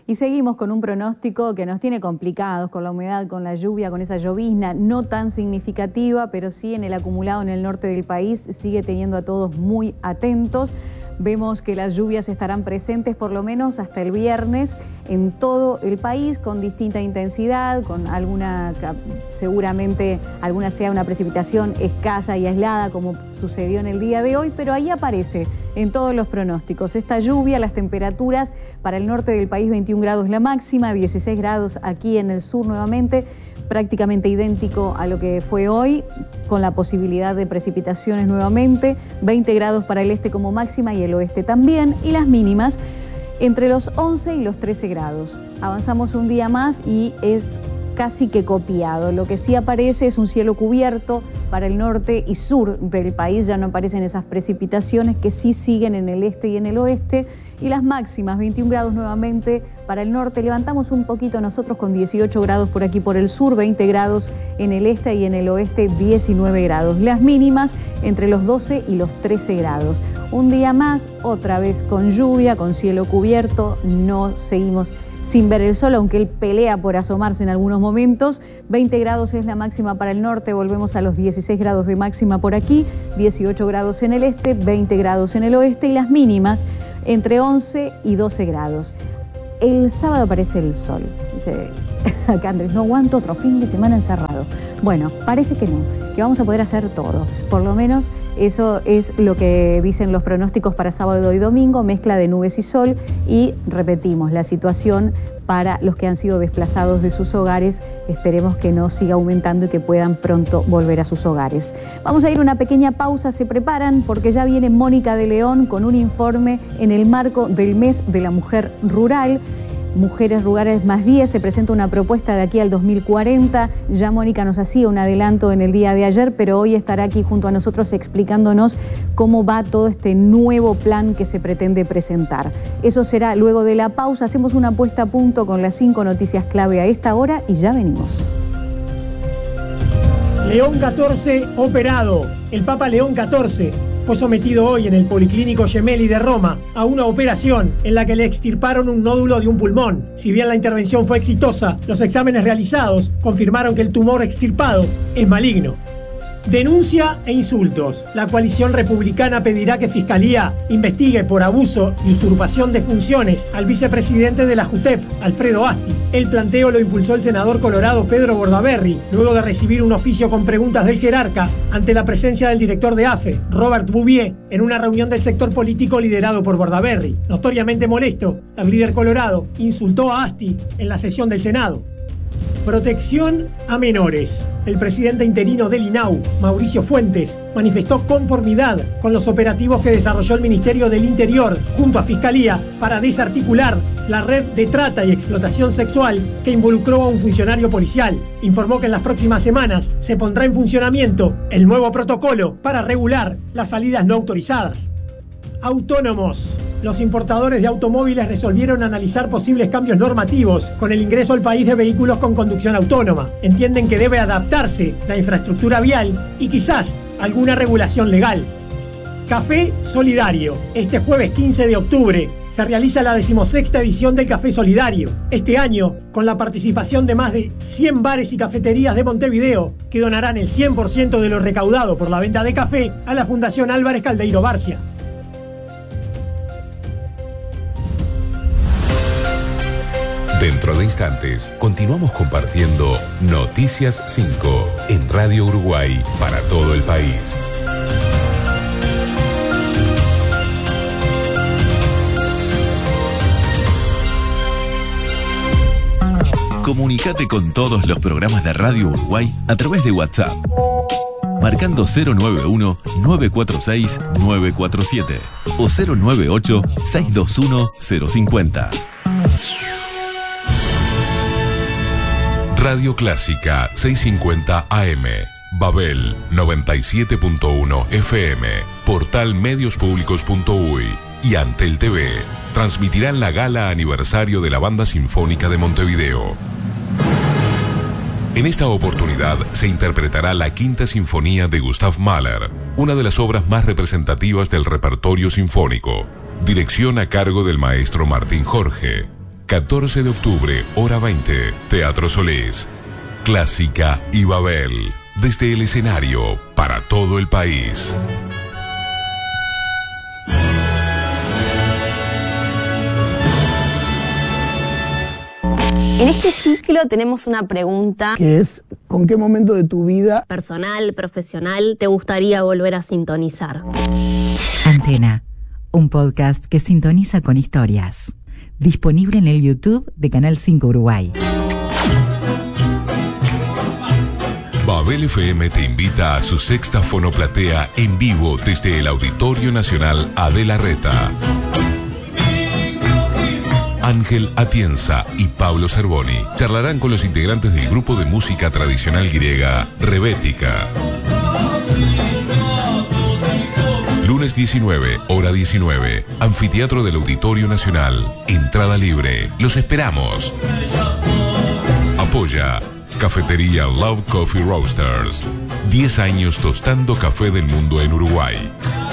Y seguimos con un pronóstico que nos tiene complicados, con la humedad, con la lluvia, con esa llovizna, no tan significativa, pero sí en el acumulado en el norte del país sigue teniendo a todos muy atentos. Vemos que las lluvias estarán presentes por lo menos hasta el viernes en todo el país con distinta intensidad, con seguramente alguna sea una precipitación escasa y aislada como sucedió en el día de hoy, pero ahí aparece en todos los pronósticos esta lluvia. Las temperaturas para el norte del país 21 grados la máxima, 16 grados aquí en el sur nuevamente, prácticamente idéntico a lo que fue hoy, con la posibilidad de precipitaciones nuevamente, 20 grados para el este como máxima y el oeste también, y las mínimas entre los 11 y los 13 grados. Avanzamos un día más y es casi que copiado. Lo que sí aparece es un cielo cubierto para el norte y sur del país, ya no aparecen esas precipitaciones que sí siguen en el este y en el oeste, y las máximas 21 grados nuevamente para el norte. Levantamos un poquito nosotros con 18 grados por aquí por el sur, 20 grados en el este y en el oeste 19 grados. Las mínimas entre los 12 y los 13 grados. Un día más, otra vez con lluvia, con cielo cubierto, no seguimos sin ver el sol, aunque él pelea por asomarse en algunos momentos. 20 grados es la máxima para el norte, volvemos a los 16 grados de máxima por aquí, 18 grados en el este, 20 grados en el oeste, y las mínimas entre 11 y 12 grados. El sábado aparece el sol. Dice acá Andrés, no aguanto otro fin de semana encerrado. Bueno, parece que no, que vamos a poder hacer todo, por lo menos. Eso es lo que dicen los pronósticos para sábado y domingo, mezcla de nubes y sol, y repetimos la situación para los que han sido desplazados de sus hogares. Esperemos que no siga aumentando y que puedan pronto volver a sus hogares. Vamos a ir a una pequeña pausa, se preparan porque ya viene Mónica de León con un informe en el marco del mes de la mujer rural. Mujeres Rurales más 10, se presenta una propuesta de aquí al 2040. Ya Mónica nos hacía un adelanto en el día de ayer, pero hoy estará aquí junto a nosotros explicándonos cómo va todo este nuevo plan que se pretende presentar. Eso será luego de la pausa. Hacemos una puesta a punto con las 5 noticias clave a esta hora y ya venimos. León XIV operado. El Papa León XIV fue sometido hoy en el Policlínico Gemelli de Roma a una operación en la que le extirparon un nódulo de un pulmón. Si bien la intervención fue exitosa, los exámenes realizados confirmaron que el tumor extirpado es maligno. Denuncia e insultos. La coalición republicana pedirá que Fiscalía investigue por abuso y usurpación de funciones al vicepresidente de la JUTEP, Alfredo Asti. El planteo lo impulsó el senador colorado Pedro Bordaberry, luego de recibir un oficio con preguntas del jerarca ante la presencia del director de AFE, Robert Bouvier, en una reunión del sector político liderado por Bordaberry. Notoriamente molesto, el líder colorado insultó a Asti en la sesión del Senado. Protección a menores. El presidente interino del INAU, Mauricio Fuentes, manifestó conformidad con los operativos que desarrolló el Ministerio del Interior junto a Fiscalía para desarticular la red de trata y explotación sexual que involucró a un funcionario policial. Informó que en las próximas semanas se pondrá en funcionamiento el nuevo protocolo para regular las salidas no autorizadas. Autónomos. Los importadores de automóviles resolvieron analizar posibles cambios normativos con el ingreso al país de vehículos con conducción autónoma. Entienden que debe adaptarse la infraestructura vial y quizás alguna regulación legal. Café Solidario. Este jueves 15 de octubre se realiza la 16ª edición del Café Solidario. Este año, con la participación de más de 100 bares y cafeterías de Montevideo, que donarán el 100% de lo recaudado por la venta de café a la Fundación Álvarez Caldeiro Barcia. Dentro de instantes, continuamos compartiendo Noticias 5 en Radio Uruguay para todo el país. Comunicate con todos los programas de Radio Uruguay a través de WhatsApp, marcando 091-946-947 o 098-621-050. Radio Clásica 650 AM, Babel 97.1 FM, Portal Mediospublicos.uy y Antel TV transmitirán la gala aniversario de la Banda Sinfónica de Montevideo. En esta oportunidad se interpretará la Quinta Sinfonía de Gustav Mahler, una de las obras más representativas del repertorio sinfónico. Dirección a cargo del maestro Martín Jorge. 14 de octubre, hora 20, Teatro Solís. Clásica y Babel, desde el escenario, para todo el país. En este ciclo tenemos una pregunta que es, ¿con qué momento de tu vida personal, profesional, te gustaría volver a sintonizar? Antena, un podcast que sintoniza con historias. Disponible en el YouTube de Canal 5 Uruguay. Babel FM te invita a su sexta fonoplatea en vivo desde el Auditorio Nacional Adela Reta. Ángel Atienza y Pablo Cervoni charlarán con los integrantes del grupo de música tradicional griega Rebética. Lunes 19, hora 19, Anfiteatro del Auditorio Nacional. Entrada libre. Los esperamos. Apoya Cafetería Love Coffee Roasters. 10 años tostando café del mundo en Uruguay.